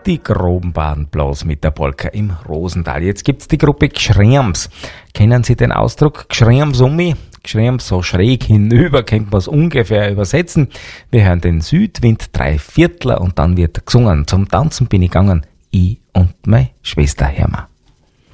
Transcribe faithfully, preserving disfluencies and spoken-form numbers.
die Grubenbahn bloß mit der Polka im Rosental. Jetzt gibt's die Gruppe Gschreams. Kennen Sie den Ausdruck Gschreams um mich? Gschreams so schräg hinüber, könnte man es ungefähr übersetzen. Wir hören den Südwind Dreiviertler und dann wird gesungen. Zum Tanzen bin ich gegangen, ich und meine Schwester Herma.